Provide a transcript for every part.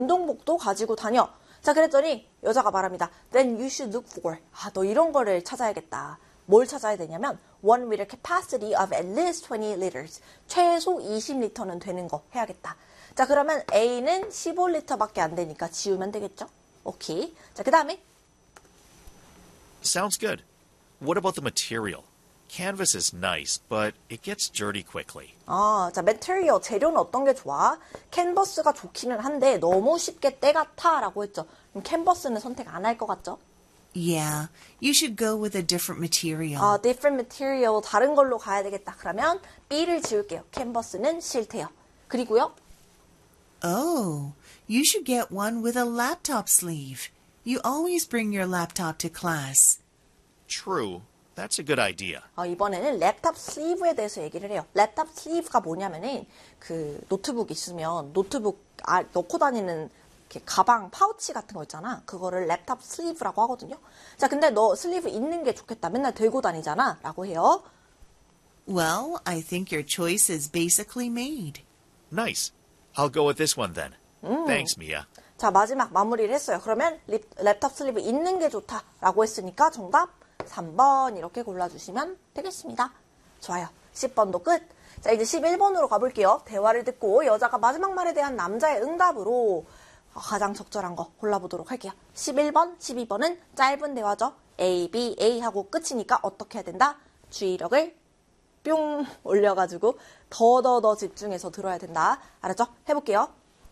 운동복도 가지고 다녀. 자, 그랬더니 여자가 말합니다. Then you should look for. 너 이런 거를 찾아야겠다. 뭘 찾아야 되냐면 one with a capacity of at least 20 liters. 최소 20리터는 되는 거 해야겠다. 자, 그러면 A는 15리터밖에 안 되니까 지우면 되겠죠? 오케이. 자, 그 다음에 Sounds good. What about the material? Canvas is nice, but it gets dirty quickly. 자, material, 재료는 어떤 게 좋아? 캔버스가 좋기는 한데 너무 쉽게 때 같아 라고 했죠. 그럼 캔버스는 선택 안 할 것 같죠? Yeah, you should go with a different material. different material, 다른 걸로 가야 되겠다. 그러면 B를 지울게요. 캔버스는 싫대요. 그리고요. Oh, you should get one with a laptop sleeve. You always bring your laptop to class. True. That's a good idea. 이번에는 랩탑 슬리브에 대해서 얘기를 해요. 랩탑 슬리브가 뭐냐면은 그 노트북 있으면 노트북 넣고 다니는 이렇게 가방 파우치 같은 거 있잖아. 그거를 랩탑 슬리브라고 하거든요. 자, 근데 너 슬리브 있는 게 좋겠다. 맨날 들고 다니잖아. 라고 해요. Well, I think your choice is basically made. Nice. I'll go with this one then. Thanks, Mia. 자, 마지막 마무리를 했어요. 그러면 랩탑 슬리브 있는 게 좋다라고 했으니까 정답 3번 이렇게 골라주시면 되겠습니다. 좋아요. 10번도 끝. 자, 이제 11번으로 가볼게요. 대화를 듣고 여자가 마지막 말에 대한 남자의 응답으로 가장 적절한 거 골라보도록 할게요. 11번, 12번은 짧은 대화죠. A, B, A 하고 끝이니까 어떻게 해야 된다? 주의력을 뿅 올려가지고 더 집중해서 들어야 된다. 알았죠? 해볼게요.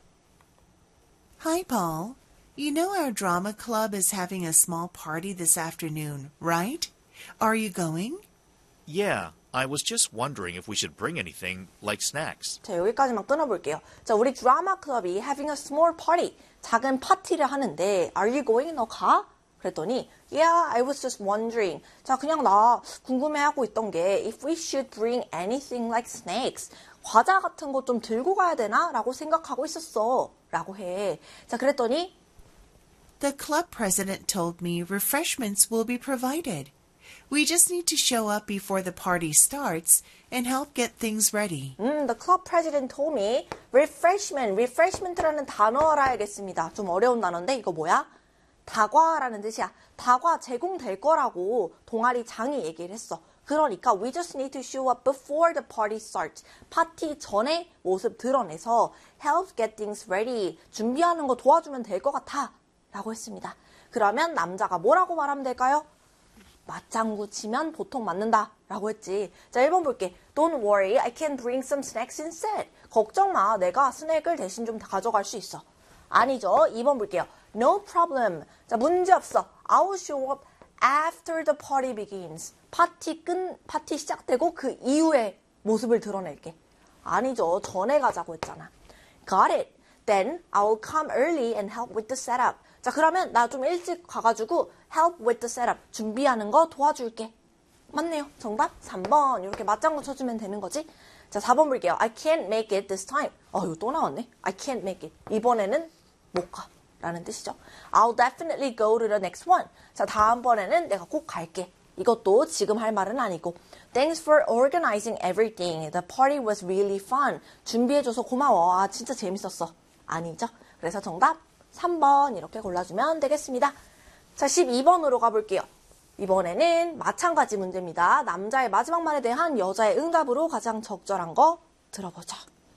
Hi, Paul. You know our drama club is having a small party this afternoon, right? Are you going? Yeah, I was just wondering if we should bring anything like snacks. 자, 여기까지만 끊어볼게요. 자, 우리 드라마 클럽이 having a small party, 작은 파티를 하는데 Are you going? 너 가? 그랬더니 Yeah, I was just wondering. 자, 그냥 나 궁금해하고 있던 게 if we should bring anything like snacks. 과자 같은 거 좀 들고 가야 되나? 라고 생각하고 있었어. 라고 해. 자, 그랬더니 The club president told me refreshments will be provided. We just need to show up before the party starts and help get things ready. The club president told me refreshment라는 단어 알아야겠습니다. 좀 어려운 단어인데 이거 뭐야? 다과라는 뜻이야. 다과 제공될 거라고 동아리 장이 얘기를 했어. 그러니까 we just need to show up before the party starts. 파티 전에 모습 드러내서 help get things ready. 준비하는 거 도와주면 될 것 같아. 라고 했습니다. 그러면 남자가 뭐라고 말하면 될까요? 맞장구 치면 보통 맞는다 라고 했지. 자, 1번 볼게. Don't worry, I can bring some snacks instead. 걱정 마, 내가 스낵을 대신 좀 가져갈 수 있어. 아니죠. 2번 볼게요. No problem. 자, 문제 없어. I'll show up after the party begins. 파티 시작되고 그 이후에 모습을 드러낼게. 아니죠. 전에 가자고 했잖아. Got it. Then I'll come early and help with the setup. 자, 그러면 나 좀 일찍 가가지고 help with the setup. 준비하는 거 도와줄게. 맞네요. 정답 3번. 이렇게 맞장구 쳐주면 되는 거지. 자, 4번 볼게요. I can't make it this time. 이거 또 나왔네. I can't make it. 이번에는 못 가. 라는 뜻이죠. I'll definitely go to the next one. 자, 다음번에는 내가 꼭 갈게. 이것도 지금 할 말은 아니고 Thanks for organizing everything. The party was really fun. 준비해줘서 고마워. 진짜 재밌었어. 아니죠? 그래서 정답 3번 이렇게 골라주면 되겠습니다. 자, 12번으로 가볼게요. 이번에는 마찬가지 문제입니다. 남자의 마지막 말에 대한 여자의 응답으로 가장 적절한 거 들어보죠.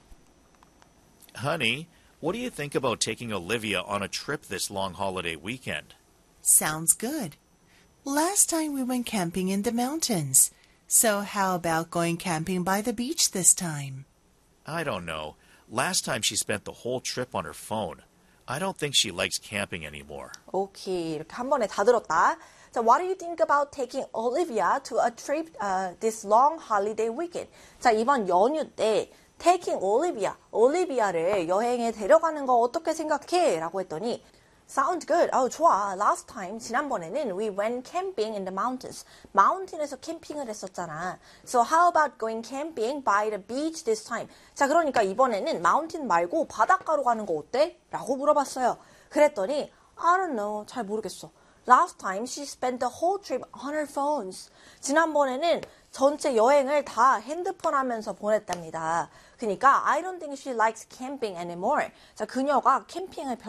Honey, what do you think about taking Olivia on a trip this long holiday weekend? Sounds good. Last time we went camping in the mountains. So how about going camping by the beach this time? I don't know. Last time she spent the whole trip on her phone. I don't think she likes camping anymore. 오케이, 이렇게 한 번에 다 들었다. 자, what do you think about taking Olivia to a trip this long holiday weekend? 자, 이번 연휴 때 taking 올리비아를 여행에 데려가는 거 어떻게 생각해? 라고 했더니 Sound good. 좋아. Last time, 지난번에는 we went camping in the mountains. 마운틴에서 캠핑을 했었잖아. So how about going camping by the beach this time? 자, 그러니까 이번에는 마운틴 말고 바닷가로 가는 거 어때? 라고 물어봤어요. 그랬더니 I don't know. 잘 모르겠어. Last time, she spent the whole trip on her phones. 지난번에는 전체 여행을 다 핸드폰 하면서 보냈답니다. 그러니까 I don't think she likes camping anymore. 자, 그녀가 캠핑을